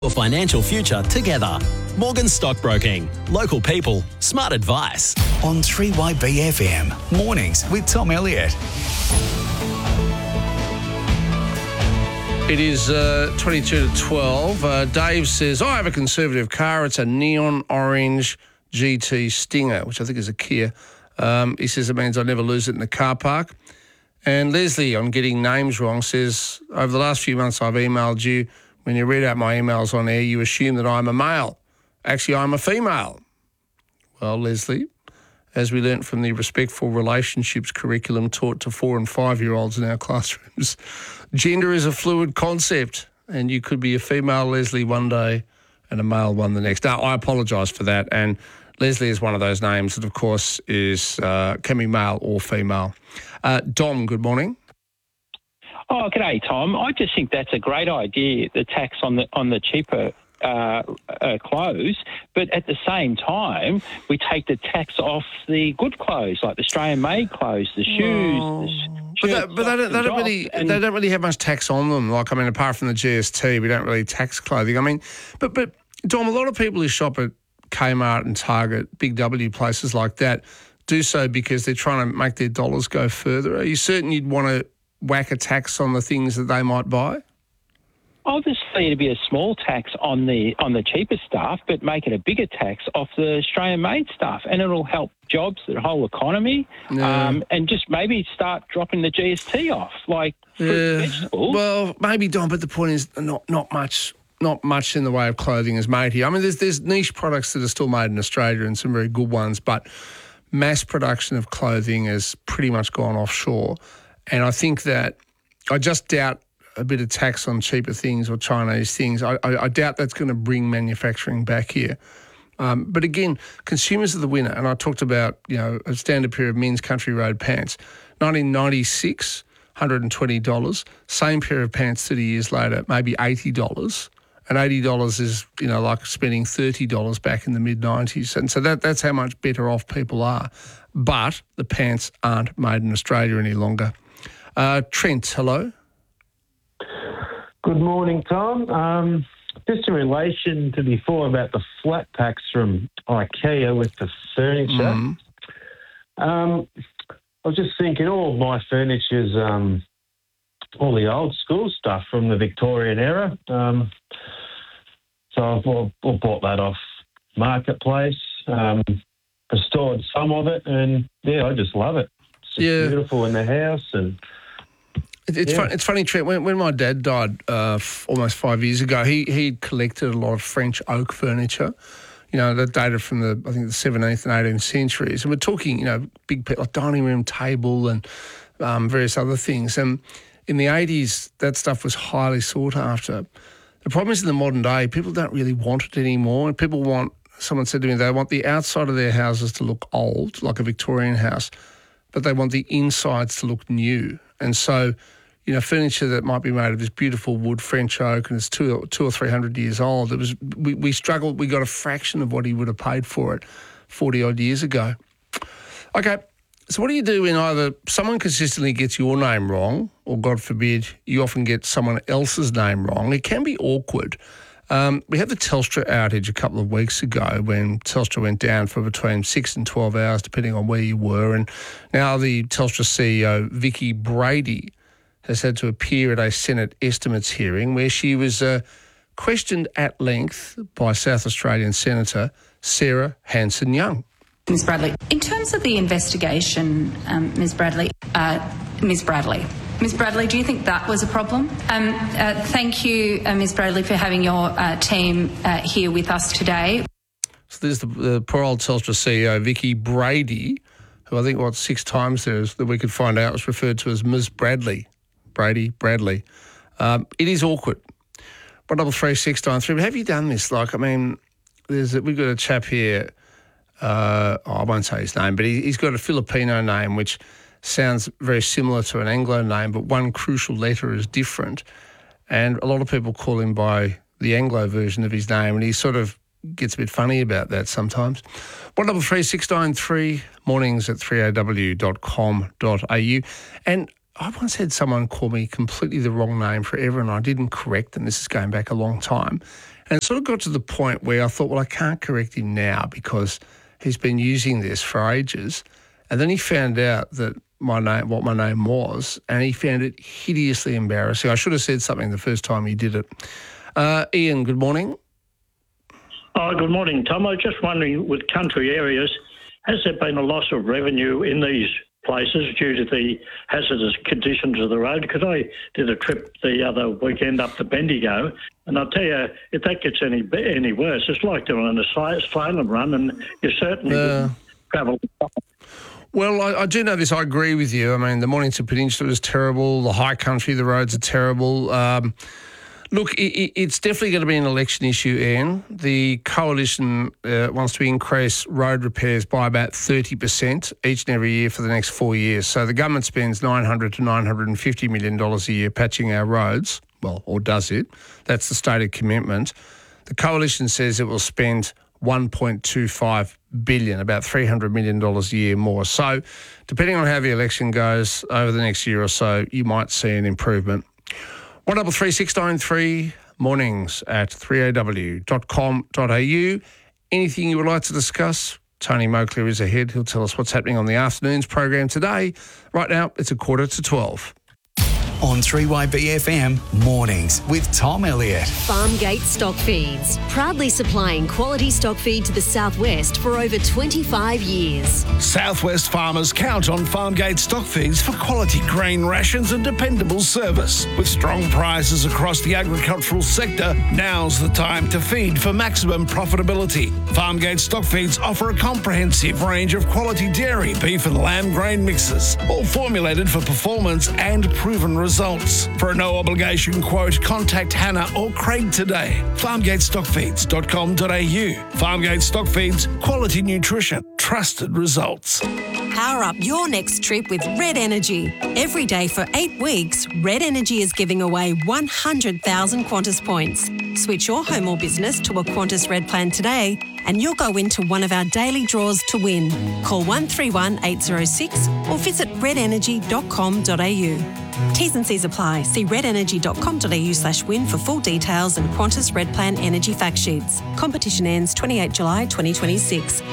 Your financial future together. Morgan Stockbroking. Local people. Smart advice. On 3YBFM. Mornings with Tom Elliott. It is 22 to 12. Dave says, I have a conservative car. It's a neon orange GT Stinger, which I think is a Kia. He says it means I never lose it in the car park. And Leslie, on getting names wrong, says, over the last few months I've emailed you. When you read out my emails on air, you assume that I'm a male. Actually, I'm a female. Well, Leslie, as we learnt from the Respectful Relationships curriculum taught to 4 and 5-year-olds in our classrooms, gender is a fluid concept, and you could be a female Leslie one day and a male one the next. Now, I apologise for that, and Leslie is one of those names that, of course, is can be male or female. Dom, good morning. Oh, g'day, Tom. I just think that's a great idea, the tax on the cheaper clothes, but at the same time, we take the tax off the good clothes, like the Australian-made clothes, the shoes, But they don't really have much tax on them. Like, I mean, apart from the GST, we don't really tax clothing. I mean, but Dom, a lot of people who shop at Kmart and Target, Big W places like that, do so because they're trying to make their dollars go further. Are you certain you'd want to whack a tax on the things that they might buy? Obviously, it'd be a small tax on the cheaper stuff, but make it a bigger tax off the Australian-made stuff, and it'll help jobs, the whole economy, and just maybe start dropping the GST off, like fruit and vegetables. Well, maybe, Don, but the point is not much in the way of clothing is made here. I mean, there's niche products that are still made in Australia and some very good ones, but mass production of clothing has pretty much gone offshore. And I think that I just doubt a bit of tax on cheaper things or Chinese things. I doubt that's going to bring manufacturing back here. But again, consumers are the winner. And I talked about, a standard pair of men's country road pants. 1996, $120. Same pair of pants 30 years later, maybe $80. And $80 is, like spending $30 back in the mid-90s. And so that's how much better off people are. But the pants aren't made in Australia any longer. Trent, hello. Good morning, Tom. Just in relation to before about the flat packs from IKEA with the furniture. I was just thinking all of my furniture's all the old school stuff from the Victorian era. So I've bought that off Marketplace, restored some of it, and I just love it. It's just beautiful in the house. And it's funny, Trent, when my dad died almost 5 years ago, he collected a lot of French oak furniture, that dated from the 17th and 18th centuries. And we're talking, big like dining room table and various other things. And in the 80s, that stuff was highly sought after. The problem is in the modern day, people don't really want it anymore. And people someone said to me, they want the outside of their houses to look old, like a Victorian house, but they want the insides to look new. And so, furniture that might be made of this beautiful wood French oak and it's 200 or 300 years old, we struggled. We got a fraction of what he would have paid for it 40-odd years ago. Okay, so what do you do when either someone consistently gets your name wrong or, God forbid, you often get someone else's name wrong? It can be awkward. We had the Telstra outage a couple of weeks ago when Telstra went down for between 6 and 12 hours, depending on where you were. And now the Telstra CEO, Vicki Brady, has had to appear at a Senate estimates hearing where she was questioned at length by South Australian Senator Sarah Hanson-Young. Ms Bradley, in terms of the investigation, Ms Bradley, do you think that was a problem? Thank you, Ms Bradley, for having your team here with us today. So there's the poor old Telstra CEO, Vicki Brady, who I think, 6 times there is that we could find out was referred to as Ms Bradley. Bradley. It is awkward. 133 693. But have you done this? We've got a chap here, I won't say his name, but he's got a Filipino name which sounds very similar to an Anglo name, but one crucial letter is different. And a lot of people call him by the Anglo version of his name, and he sort of gets a bit funny about that sometimes. 133 693, mornings at 3aw.com.au. And I once had someone call me completely the wrong name forever, and I didn't correct them. This is going back a long time. And it sort of got to the point where I thought, well, I can't correct him now because he's been using this for ages. And then he found out that what my name was, and he found it hideously embarrassing. I should have said something the first time he did it. Ian, good morning. Oh, good morning, Tom. I was just wondering, with country areas, has there been a loss of revenue in these places due to the hazardous conditions of the road? Because I did a trip the other weekend up to Bendigo, and I'll tell you, if that gets any worse, it's like doing a slalom run, and you certainly travel. Well, I do know this. I agree with you. I mean, the Mornington Peninsula is terrible. The high country, the roads are terrible. Look, it's definitely going to be an election issue, Ian. The coalition wants to increase road repairs by about 30% each and every year for the next 4 years. So the government spends $900 to $950 million a year patching our roads. Well, or does it? That's the stated commitment. The coalition says it will spend $1.25 billion, about $300 million a year more. So depending on how the election goes over the next year or so, you might see an improvement. 133693 mornings at 3aw.com.au. Anything you would like to discuss? Tony Moakler is ahead. He'll tell us what's happening on the afternoons program today. Right now, it's 11:45. On 3YBFM mornings with Tom Elliott. Farmgate Stock Feeds, proudly supplying quality stock feed to the southwest for over 25 years. Southwest farmers count on Farmgate Stock Feeds for quality grain rations and dependable service. With strong prices across the agricultural sector, now's the time to feed for maximum profitability. Farmgate Stock Feeds offer a comprehensive range of quality dairy, beef and lamb grain mixes, all formulated for performance and proven results. For a no-obligation quote, contact Hannah or Craig today. FarmgateStockFeeds.com.au. Farmgate Stock Feeds, quality nutrition, trusted results. Power up your next trip with Red Energy. Every day for 8 weeks, Red Energy is giving away 100,000 Qantas points. Switch your home or business to a Qantas Red plan today and you'll go into one of our daily draws to win. Call 131 806 or visit redenergy.com.au. T's and C's apply. See redenergy.com.au/win for full details and Qantas Red Plan energy fact sheets. Competition ends 28 July 2026.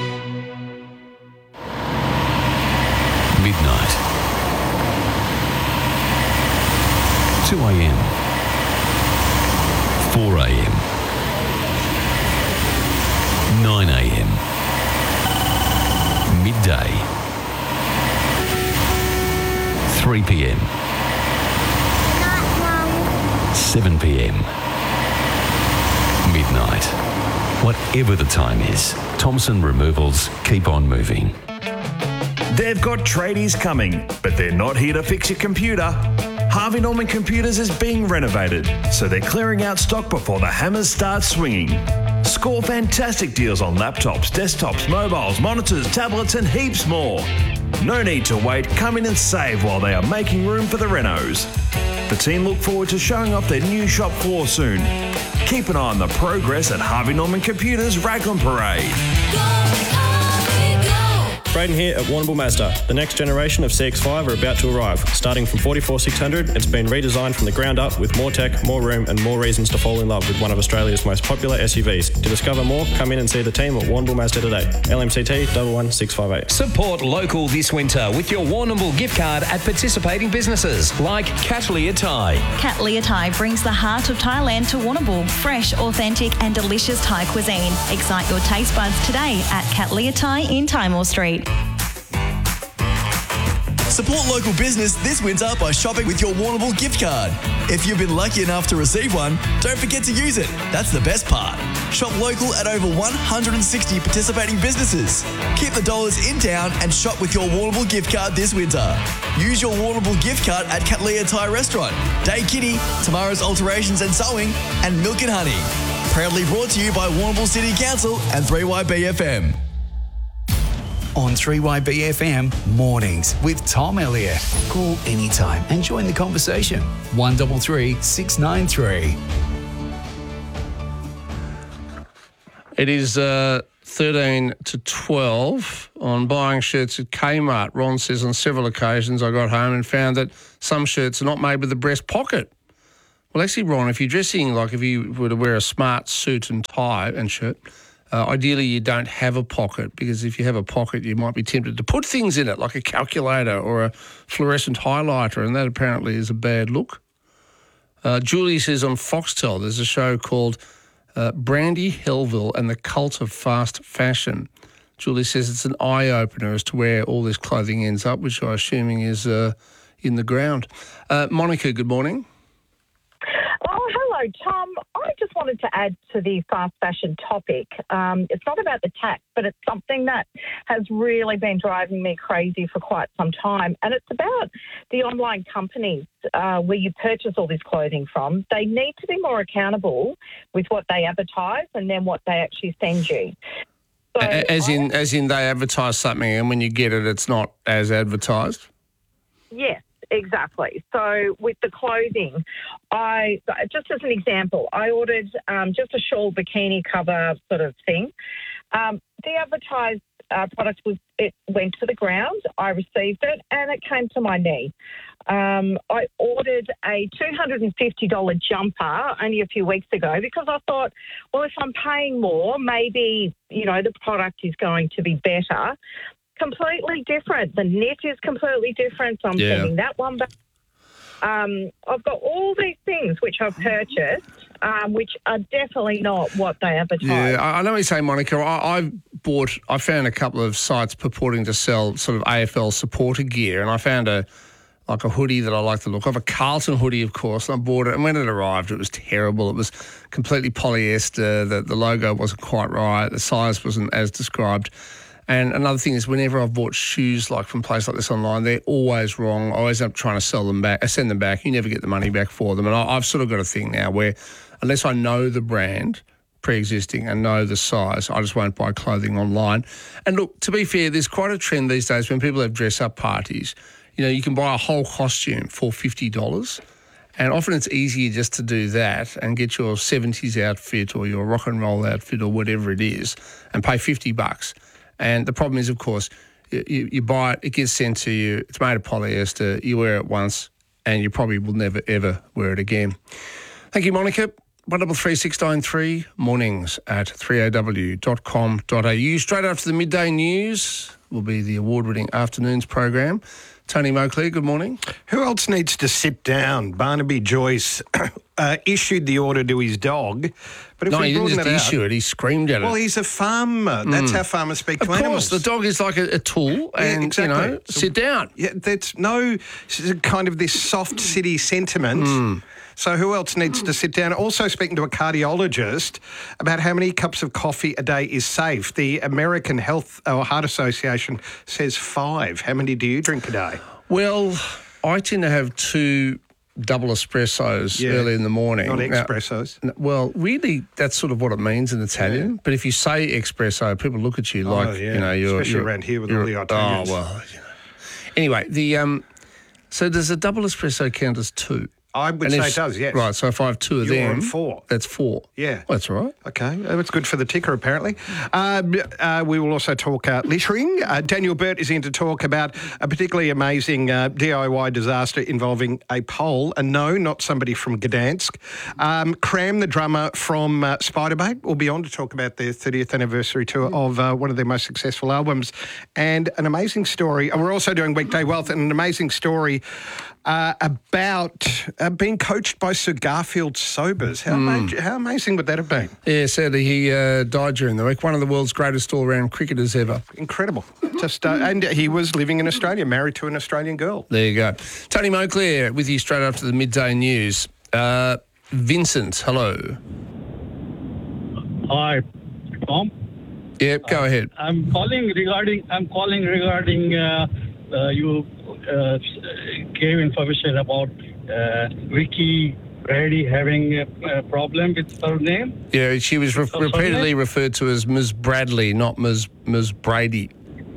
Midnight. 2 a.m. 4 a.m. 9 a.m. Midday. 3 p.m. 7 p.m. Midnight. Whatever the time is, Thompson Removals keep on moving. They've got tradies coming, but they're not here to fix your computer. Harvey Norman Computers is being renovated, so they're clearing out stock before the hammers start swinging. Score fantastic deals on laptops, desktops, mobiles, monitors, tablets and heaps more. No need to wait, come in and save while they are making room for the renos. The team look forward to showing off their new shop floor soon. Keep an eye on the progress at Harvey Norman Computers Raglan Parade. Braden here at Warrnambool Mazda. The next generation of CX-5 are about to arrive. Starting from 44,600, it's been redesigned from the ground up with more tech, more room and more reasons to fall in love with one of Australia's most popular SUVs. To discover more, come in and see the team at Warrnambool Mazda today. LMCT 11658. Support local this winter with your Warrnambool gift card at participating businesses like Katlia Thai. Katlia Thai brings the heart of Thailand to Warrnambool. Fresh, authentic and delicious Thai cuisine. Excite your taste buds today at Katlia Thai in Timor Street. Support local business this winter by shopping with your Warrnambool gift card. If you've been lucky enough to receive one, don't forget to use it. That's the best part. Shop local at over 160 participating businesses. Keep the dollars in town and shop with your Warrnambool gift card this winter. Use your Warrnambool gift card at Katlia Thai Restaurant, Day Kitty, Tomorrow's Alterations and Sewing, and Milk and Honey. Proudly brought to you by Warrnambool City Council and 3YBFM. On 3YBFM mornings with Tom Elliott. Call anytime and join the conversation. 133 693. It is 13 to 12 on buying shirts at Kmart. Ron says on several occasions I got home and found that some shirts are not made with the breast pocket. Well, actually, Ron, if you're dressing like if you were to wear a smart suit and tie and shirt, ideally you don't have a pocket, because if you have a pocket, you might be tempted to put things in it, like a calculator or a fluorescent highlighter, and that apparently is a bad look. Julie says on Foxtel there's a show called Brandy Helville and the Cult of Fast Fashion. Julie says it's an eye-opener as to where all this clothing ends up, which I'm assuming is in the ground. Monica, good morning. Oh, hello, Tom. I just wanted to add to the fast fashion topic. It's not about the tax, but it's something that has really been driving me crazy for quite some time. And it's about the online companies where you purchase all this clothing from. They need to be more accountable with what they advertise and then what they actually send you. So as in they advertise something and when you get it, it's not as advertised? Yes. Exactly. So with the clothing, just as an example, I ordered just a shawl bikini cover sort of thing. The advertised product went to the ground. I received it and it came to my knee. I ordered a $250 jumper only a few weeks ago because I thought, well, if I'm paying more, maybe, the product is going to be better. Completely different. The knit is completely different, so I'm sending that one back. I've got all these things which I've purchased, which are definitely not what they advertise. Yeah, I know what you're saying, Monica. I found a couple of sites purporting to sell sort of AFL supporter gear, and I found a hoodie that I like the look of, a Carlton hoodie, of course, and I bought it, and when it arrived, it was terrible. It was completely polyester. The logo wasn't quite right. The size wasn't as described. And another thing is, whenever I've bought shoes like from places like this online, they're always wrong. I always end up trying to send them back. You never get the money back for them. And I've sort of got a thing now where unless I know the brand pre-existing and know the size, I just won't buy clothing online. And look, to be fair, there's quite a trend these days when people have dress-up parties. You can buy a whole costume for $50. And often it's easier just to do that and get your 70s outfit or your rock and roll outfit or whatever it is and pay $50. And the problem is, of course, you buy it, it gets sent to you, it's made of polyester, you wear it once, and you probably will never, ever wear it again. Thank you, Monica. 133693, mornings at 3aw.com.au. Straight after the midday news will be the award-winning afternoons program. Tony Moakley, good morning. Who else needs to sit down? Barnaby Joyce issued the order to his dog. But if he didn't just issue it, he screamed at it. Well, he's a farmer. That's how farmers speak to animals. Of course, the dog is like a tool and, exactly. Sit down. Yeah, there's no kind of this soft city sentiment. So who else needs to sit down? Also speaking to a cardiologist about how many cups of coffee a day is safe. The American Heart Association says 5. How many do you drink a day? Well, I tend to have 2 double espressos early in the morning. Not espressos. Well, really, that's sort of what it means in Italian. Yeah. But if you say espresso, people look at you like, you're... Especially around here with all the Italians. Oh, well, Anyway, so does a double espresso count as 2? I would say it does, yes. Right, so if I have 2 of them... You're on 4. That's 4. Yeah. Well, that's all right. Okay, that's good for the ticker, apparently. We will also talk littering. Daniel Burt is in to talk about a particularly amazing DIY disaster involving a Pole, and no, not somebody from Gdansk. Cram, the drummer from Spiderbait, will be on to talk about their 30th anniversary tour of one of their most successful albums. And an amazing story. We're also doing Weekday Wealth, and an amazing story about being coached by Sir Garfield Sobers. How amazing would that have been? Yeah, sadly he died during the week. One of the world's greatest all-round cricketers ever. Incredible. And he was living in Australia, married to an Australian girl. There you go. Tony Moakley with you straight after the midday news. Vincent, hello. Hi, Tom. Yep, go ahead. I'm calling regarding you gave information about Vicky Brady having a problem with her name. Yeah, she was repeatedly referred to as Ms. Bradley, not Ms. Brady.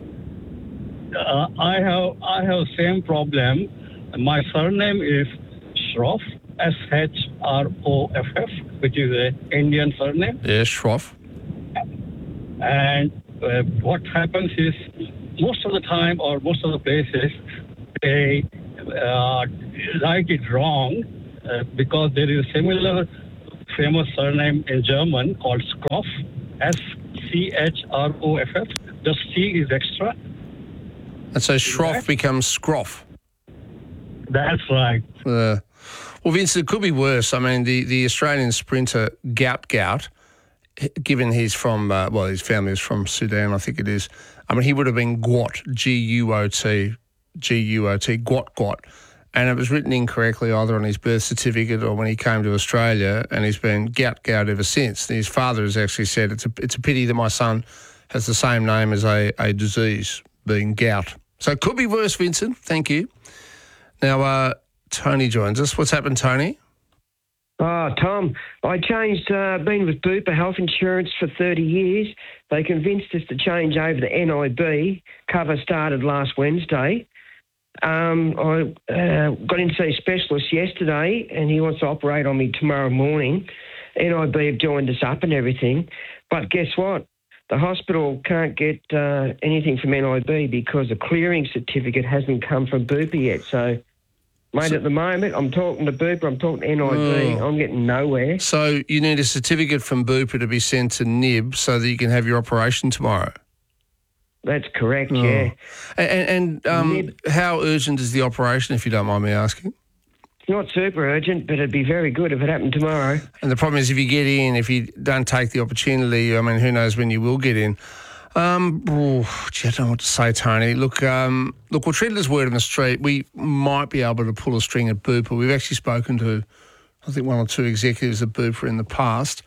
I have same problem. My surname is Shroff, Shroff, which is an Indian surname. Yeah, Shroff. And what happens is most of the time or most of the places, they write it wrong because there is a similar famous surname in German called Schroff, S-C-H-R-O-F-F. The C is extra. And so Schroff becomes Scroff. That's right. Well, Vincent, it could be worse. I mean, the Australian sprinter Gout, given he's from, his family is from Sudan, I think it is. I mean, he would have been Gwot, G-U-O-T, Gwot. And it was written incorrectly either on his birth certificate or when he came to Australia, and he's been Gout ever since. And his father has actually said, it's a pity that my son has the same name as a disease, being gout. So it could be worse, Vincent. Thank you. Now, Tony joins us. What's happened, Tony? Tom, I changed, been with Bupa Health Insurance for 30 years. They convinced us to change over to NIB. Cover started last Wednesday. I got in to see a specialist yesterday and he wants to operate on me tomorrow morning. NIB have joined us up and everything. But guess what? The hospital can't get anything from NIB because a clearing certificate hasn't come from Bupa yet. So, mate, at the moment, I'm talking to Bupa, I'm talking to NIB, I'm getting nowhere. So you need a certificate from Bupa to be sent to NIB so that you can have your operation tomorrow? That's correct, yeah. And how urgent is the operation, if you don't mind me asking? It's not super urgent, but it'd be very good if it happened tomorrow. And the problem is if you get in, if you don't take the opportunity, I mean, who knows when you will get in. I don't know what to say, Tony. Look, we'll treat it as word on the street. We might be able to pull a string at Bupa. We've actually spoken to, I think, one or two executives at Bupa in the past.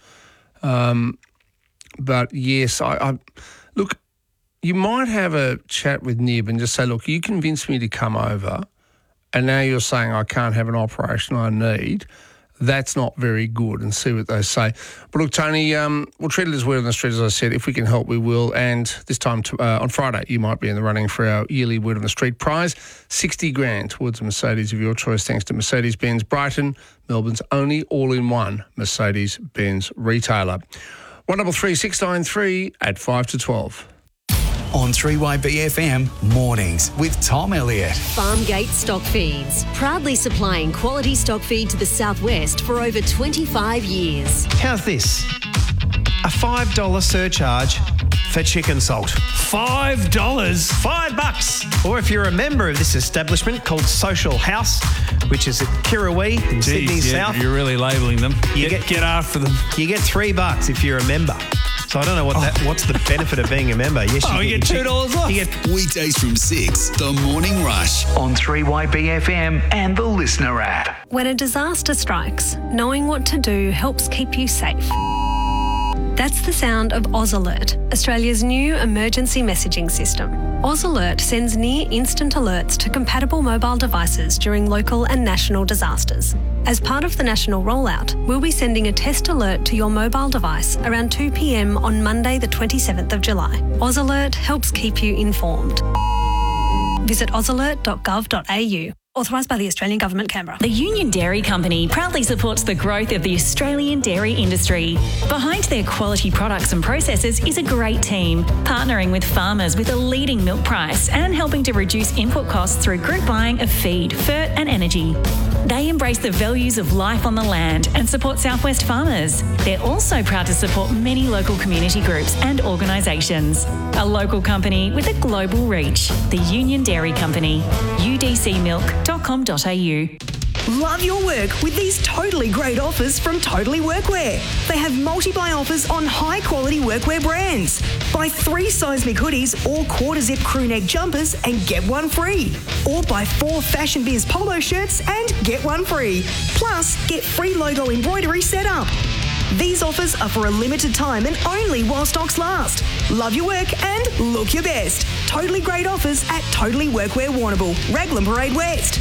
But yes, I look, you might have a chat with NIB and just say, look, you convinced me to come over and now you're saying I can't have an operation I need. That's not very good, and see what they say. But look, Tony, we'll treat it as word on the street, as I said. If we can help, we will. And this time on Friday, you might be in the running for our yearly Word on the Street prize, $60,000 towards a Mercedes of your choice, thanks to Mercedes-Benz Brighton, Melbourne's only all-in-one Mercedes-Benz retailer. 133 693 at 5 to 12. On 3YBFM Mornings with Tom Elliott. Farmgate Stock Feeds, proudly supplying quality stock feed to the southwest for over 25 years. How's this? A $5 surcharge for chicken salt. $5? $5. Or if you're a member of this establishment called Social House, which is at Kirrawee in Sydney South. You're really labelling them. Get after them. You get $3 if you're a member. So I don't know what's the benefit of being a member. Yes, you get $2 off. You get weekdays from 6, The Morning Rush on 3YBFM and the Listener app. When a disaster strikes, knowing what to do helps keep you safe. That's the sound of Oz Alert, Australia's new emergency messaging system. Oz Alert sends near instant alerts to compatible mobile devices during local and national disasters. As part of the national rollout, we'll be sending a test alert to your mobile device around 2 p.m. on Monday the 27th of July. Oz Alert helps keep you informed. Visit ozalert.gov.au. Authorised by the Australian Government, Canberra. The Union Dairy Company proudly supports the growth of the Australian dairy industry. Behind their quality products and processes is a great team, partnering with farmers with a leading milk price and helping to reduce input costs through group buying of feed, fert and energy. They embrace the values of life on the land and support Southwest farmers. They're also proud to support many local community groups and organisations. A local company with a global reach. The Union Dairy Company. UDCmilk.com.au. Love your work with these totally great offers from Totally Workwear. They have multi-buy offers on high-quality workwear brands. Buy 3 Seismic hoodies or quarter-zip crewneck jumpers and get one free. Or buy 4 Fashion Biz polo shirts and get one free. Plus, get free logo embroidery set up. These offers are for a limited time and only while stocks last. Love your work and look your best. Totally great offers at Totally Workwear Warrnambool, Raglan Parade West.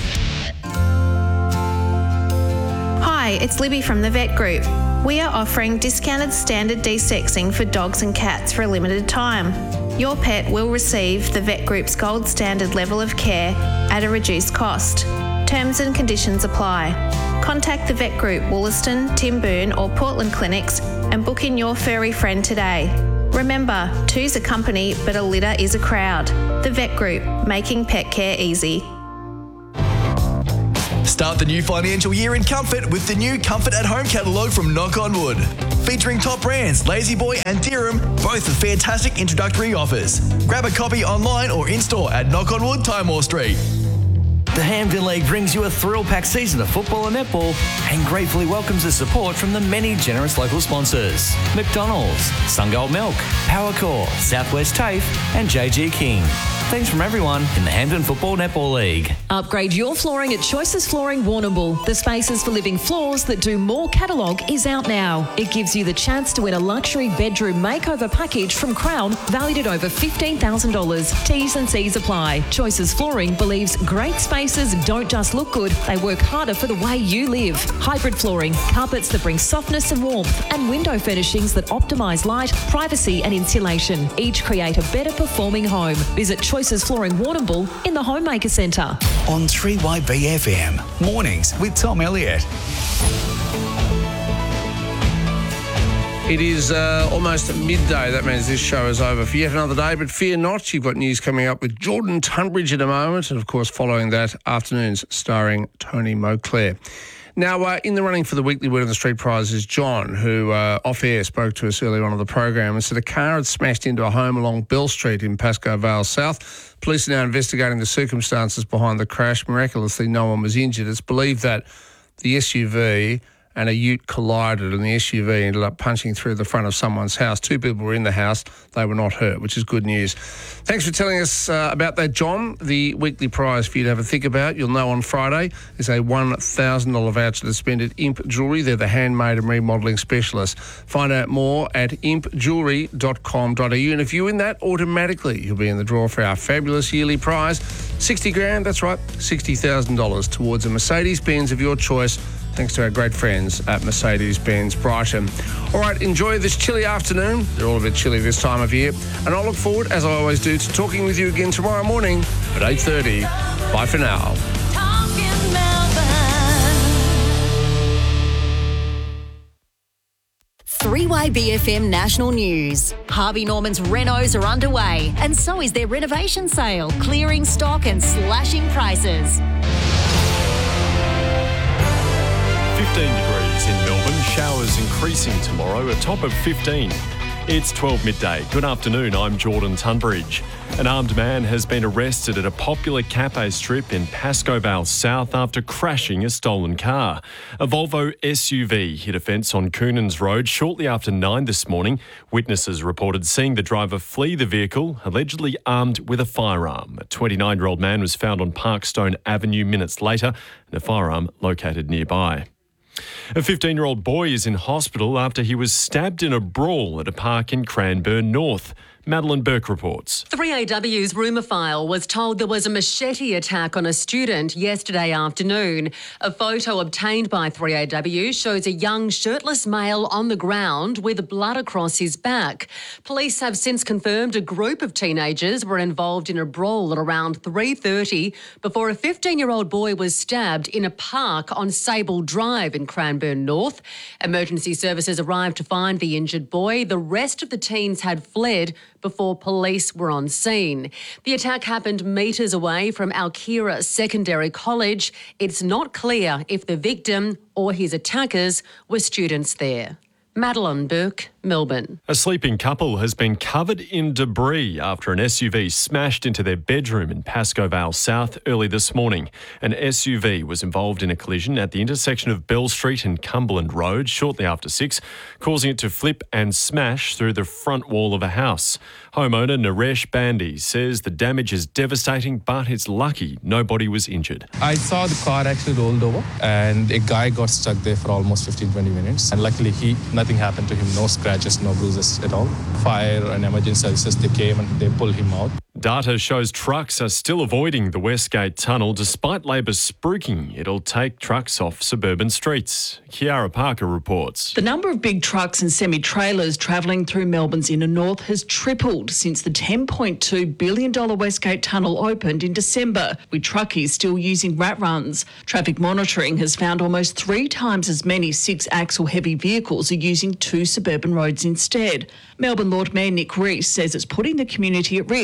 Hi, it's Libby from the Vet Group. We are offering discounted standard desexing for dogs and cats for a limited time. Your pet will receive the Vet Group's gold standard level of care at a reduced cost. Terms and conditions apply. Contact the Vet Group, Wollaston, Timboon or Portland clinics and book in your furry friend today. Remember, two's a company, but a litter is a crowd. The Vet Group, making pet care easy. Start the new financial year in comfort with the new Comfort at Home catalogue from Knock on Wood. Featuring top brands Lazy Boy and Dirham, both with fantastic introductory offers. Grab a copy online or in-store at Knock on Wood, Timor Street. The Hampden League brings you a thrill-packed season of football and netball and gratefully welcomes the support from the many generous local sponsors. McDonald's, Sungold Milk, Powercore, Southwest TAFE and JG King. Thanks from everyone in the Hampden Football Netball League. Upgrade your flooring at Choices Flooring Warrnambool. The Spaces for Living Floors that do more catalogue is out now. It gives you the chance to win a luxury bedroom makeover package from Crown valued at over $15,000. T's and C's apply. Choices Flooring believes great spaces don't just look good, they work harder for the way you live. Hybrid flooring, carpets that bring softness and warmth, and window furnishings that optimise light, privacy and insulation. Each create a better performing home. Visit Choices Flooring Warrnambool in the Homemaker Centre. On 3YBFM, mornings with Tom Elliott. It is almost midday. That means this show is over for yet another day. But fear not, you've got news coming up with Jordan Tunbridge in a moment. And, of course, following that, afternoons starring Tony Moclair. Now, in the running for the weekly Word on the Street prize is John, who off-air spoke to us earlier on in the program and said a car had smashed into a home along Bell Street in Pascoe Vale South. Police are now investigating the circumstances behind the crash. Miraculously, no one was injured. It's believed that the SUV and a ute collided and the SUV ended up punching through the front of someone's house. 2 people were in the house. They were not hurt, which is good news. Thanks for telling us about that, John. The weekly prize for you to have a think about, you'll know on Friday, is a $1,000 voucher to spend at Imp Jewellery. They're the handmade and remodelling specialists. Find out more at impjewellery.com.au. And if you win that, automatically you'll be in the draw for our fabulous yearly prize. 60 grand, that's right, $60,000 towards a Mercedes-Benz of your choice, thanks to our great friends at Mercedes-Benz Brighton. All right, enjoy this chilly afternoon. They're all a bit chilly this time of year. And I'll look forward, as I always do, to talking with you again tomorrow morning at 8:30. Bye for now. 3YBFM National News. Harvey Norman's renos are underway, and so is their renovation sale, clearing stock and slashing prices. 15 degrees in Melbourne, showers increasing tomorrow, a top of 15. It's 12 midday. Good afternoon, I'm Jordan Tunbridge. An armed man has been arrested at a popular cafe strip in Pascoe Vale South after crashing a stolen car. A Volvo SUV hit a fence on Coonans Road shortly after 9 this morning. Witnesses reported seeing the driver flee the vehicle, allegedly armed with a firearm. A 29-year-old man was found on Parkstone Avenue minutes later and a firearm located nearby. A 15-year-old boy is in hospital after he was stabbed in a brawl at a park in Cranbourne North. Madeline Burke reports. 3AW's rumour file was told there was a machete attack on a student yesterday afternoon. A photo obtained by 3AW shows a young shirtless male on the ground with blood across his back. Police have since confirmed a group of teenagers were involved in a brawl at around 3:30 before a 15-year-old boy was stabbed in a park on Sable Drive in Cranbourne North. Emergency services arrived to find the injured boy. The rest of the teens had fled before police were on scene. The attack happened metres away from Alkira Secondary College. It's not clear if the victim or his attackers were students there. Madeline Burke, Melbourne. A sleeping couple has been covered in debris after an SUV smashed into their bedroom in Pascoe Vale South early this morning. An SUV was involved in a collision at the intersection of Bell Street and Cumberland Road shortly after 6, causing it to flip and smash through the front wall of a house. Homeowner Naresh Bandy says the damage is devastating, but it's lucky nobody was injured. I saw the car actually rolled over and a guy got stuck there for almost 15-20 minutes. And luckily nothing happened to him, no scratches, no bruises at all. Fire and emergency services, they came and they pulled him out. Data shows trucks are still avoiding the Westgate Tunnel despite Labor spruiking it'll take trucks off suburban streets. Kiara Parker reports. The number of big trucks and semi-trailers travelling through Melbourne's inner north has tripled since the $10.2 billion Westgate Tunnel opened in December, with truckies still using rat runs. Traffic monitoring has found almost 3 times as many 6-axle heavy vehicles are using 2 suburban roads instead. Melbourne Lord Mayor Nick Rees says it's putting the community at risk.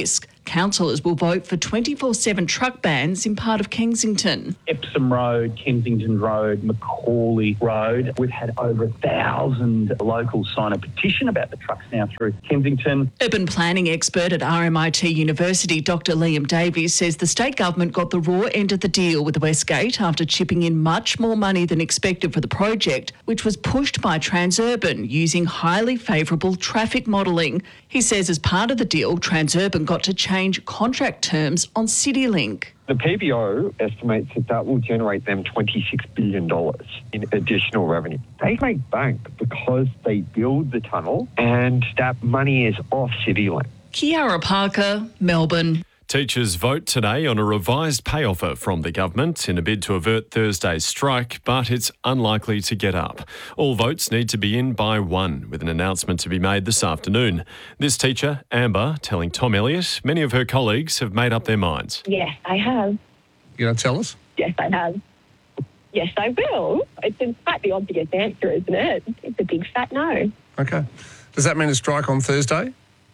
Councillors will vote for 24/7 truck bans in part of Kensington. Epsom Road, Kensington Road, Macaulay Road. We've had over 1,000 locals sign a petition about the trucks now through Kensington. Urban planning expert at RMIT University, Dr. Liam Davies, says the state government got the raw end of the deal with Westgate after chipping in much more money than expected for the project, which was pushed by Transurban using highly favourable traffic modelling. He says as part of the deal, Transurban got to change contract terms on CityLink. The PBO estimates that will generate them $26 billion in additional revenue. They make bank because they build the tunnel and that money is off CityLink. Kiara Parker, Melbourne. Teachers vote today on a revised pay offer from the government in a bid to avert Thursday's strike, but it's unlikely to get up. All votes need to be in by 1, with an announcement to be made this afternoon. This teacher, Amber, telling Tom Elliott, many of her colleagues have made up their minds. Yes, I have. You going to tell us? Yes, I have. Yes, I will. It's quite the obvious answer, isn't it? It's a big fat no. Okay. Does that mean a strike on Thursday?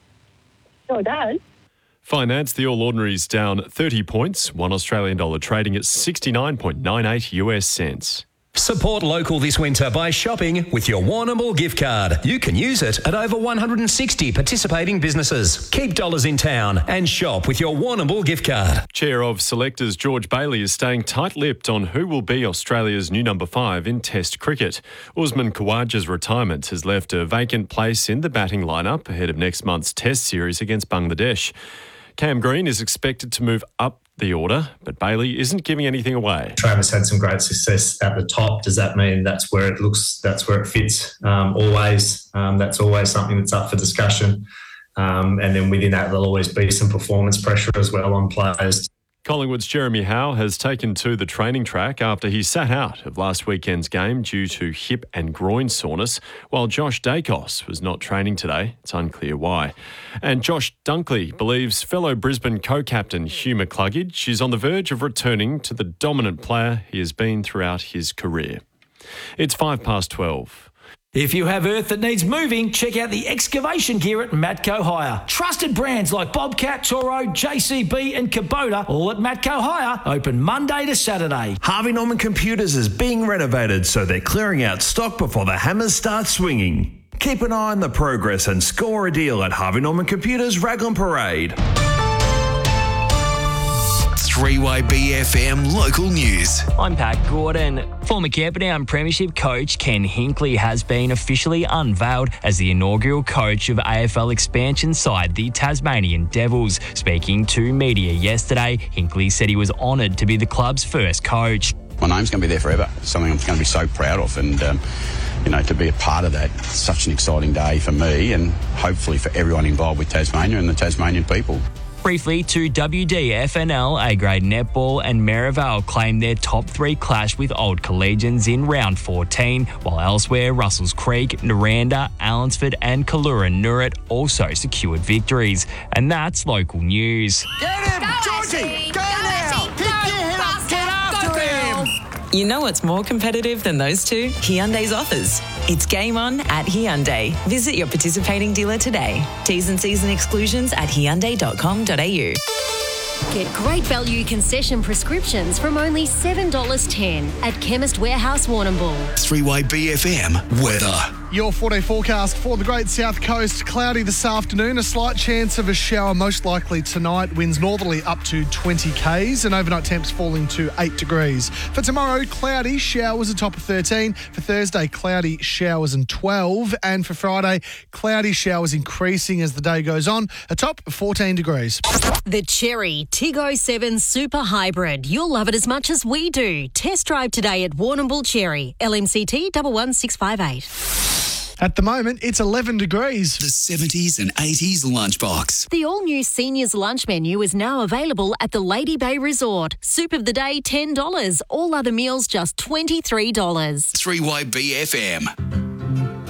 Sure does. Finance, the All Ordinaries down 30 points, $1 Australian dollar trading at 69.98 US cents. Support local this winter by shopping with your Warrnambool gift card. You can use it at over 160 participating businesses. Keep dollars in town and shop with your Warrnambool gift card. Chair of Selectors George Bailey is staying tight-lipped on who will be Australia's new number 5 in Test cricket. Usman Khawaja's retirement has left a vacant place in the batting lineup ahead of next month's Test series against Bangladesh. Cam Green is expected to move up the order, but Bailey isn't giving anything away. Travis had some great success at the top. Does that mean that's where it fits? Always. That's always something that's up for discussion. And then within that, there'll always be some performance pressure as well on players. Collingwood's Jeremy Howe has taken to the training track after he sat out of last weekend's game due to hip and groin soreness, while Josh Dacos was not training today. It's unclear why. And Josh Dunkley believes fellow Brisbane co-captain Hugh McCluggage is on the verge of returning to the dominant player he has been throughout his career. It's 12:05. If you have earth that needs moving, check out the excavation gear at Matco Hire. Trusted brands like Bobcat, Toro, JCB and Kubota, all at Matco Hire, open Monday to Saturday. Harvey Norman Computers is being renovated, so they're clearing out stock before the hammers start swinging. Keep an eye on the progress and score a deal at Harvey Norman Computers Raglan Parade. 3YBFM Local News. I'm Pat Gordon. Former Camperdown Premiership coach Ken Hinkley has been officially unveiled as the inaugural coach of AFL expansion side, the Tasmanian Devils. Speaking to media yesterday, Hinkley said he was honoured to be the club's first coach. My name's going to be there forever. Something I'm going to be so proud of, and to be a part of that, it's such an exciting day for me and hopefully for everyone involved with Tasmania and the Tasmanian people. Briefly to WDFNL, A-grade netball and Merivale claimed their top 3 clash with Old Collegians in round 14, while elsewhere Russells Creek, Naranda, Allensford and Kalura-Noorat also secured victories. And that's local news. Get him, Georgie! Go now! Pick your head up, get after him! You know what's more competitive than those two? Hyundai's offers. It's game on at Hyundai. Visit your participating dealer today. T's and C's and exclusions at hyundai.com.au. Get great value concession prescriptions from only $7.10 at Chemist Warehouse Warrnambool. 3YBFM weather. Your 4-day forecast for the Great South Coast. Cloudy this afternoon, a slight chance of a shower most likely tonight. Winds northerly up to 20 k's and overnight temps falling to 8 degrees. For tomorrow, cloudy, showers a top of 13. For Thursday, cloudy, showers and 12. And for Friday, cloudy, showers increasing as the day goes on, a top of 14 degrees. The Cherry Tiggo 7 Super Hybrid. You'll love it as much as we do. Test drive today at Warrnambool Cherry. LMCT 11658. At the moment, it's 11 degrees. The 70s and 80s lunchbox. The all-new seniors lunch menu is now available at the Lady Bay Resort. Soup of the day, $10. All other meals, just $23. 3YBFM.